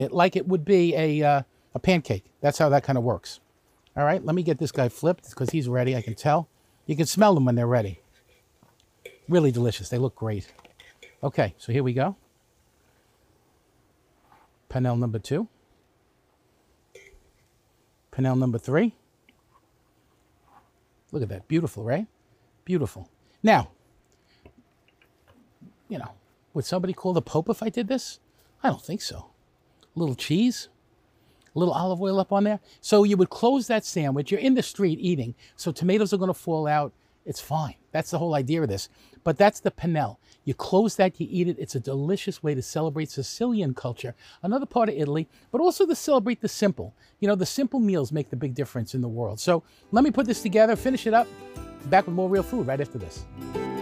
it like it would be a pancake. That's how that kind of works. All right, let me get this guy flipped because he's ready, I can tell. You can smell them when they're ready. Really delicious. They look great. Okay, so here we go. Panel number 2. Panel number 3. Look at that. Beautiful, right? Beautiful. Now, would somebody call the Pope if I did this? I don't think so. A little cheese, a little olive oil up on there. So you would close that sandwich. You're in the street eating, so tomatoes are going to fall out. It's fine. That's the whole idea of this. But that's the panelle. You close that, you eat it. It's a delicious way to celebrate Sicilian culture, another part of Italy, but also to celebrate the simple. The simple meals make the big difference in the world. So let me put this together, finish it up. Back with more real food right after this.